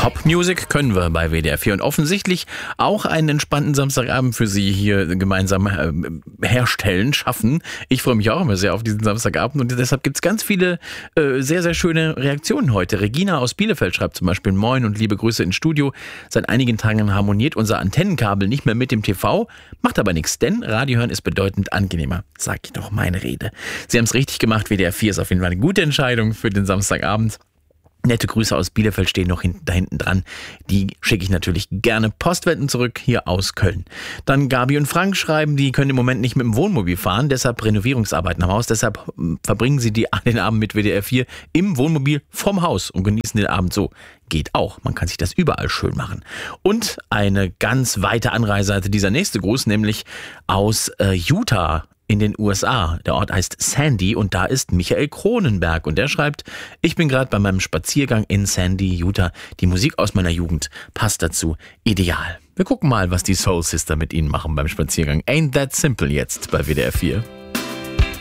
Pop-Music können wir bei WDR 4 und offensichtlich auch einen entspannten Samstagabend für Sie hier gemeinsam herstellen, schaffen. Ich freue mich auch immer sehr auf diesen Samstagabend und deshalb gibt es ganz viele sehr, sehr schöne Reaktionen heute. Regina aus Bielefeld schreibt zum Beispiel: Moin und liebe Grüße ins Studio. Seit einigen Tagen harmoniert unser Antennenkabel nicht mehr mit dem TV, macht aber nichts, denn Radio hören ist bedeutend angenehmer. Sag ich doch meine Rede. Sie haben es richtig gemacht, WDR 4 ist auf jeden Fall eine gute Entscheidung für den Samstagabend. Nette Grüße aus Bielefeld stehen noch da hinten dran. Die schicke ich natürlich gerne postwendend zurück hier aus Köln. Dann Gabi und Frank schreiben, die können im Moment nicht mit dem Wohnmobil fahren, deshalb Renovierungsarbeiten am Haus. Deshalb verbringen sie den Abend mit WDR 4 im Wohnmobil vom Haus und genießen den Abend so. Geht auch, man kann sich das überall schön machen. Und eine ganz weite Anreise hatte dieser nächste Gruß, nämlich aus Utah in den USA. Der Ort heißt Sandy und da ist Michael Kronenberg und der schreibt: Ich bin gerade bei meinem Spaziergang in Sandy, Utah. Die Musik aus meiner Jugend passt dazu ideal. Wir gucken mal, was die Soul Sister mit Ihnen machen beim Spaziergang. Ain't That Simple jetzt bei WDR 4.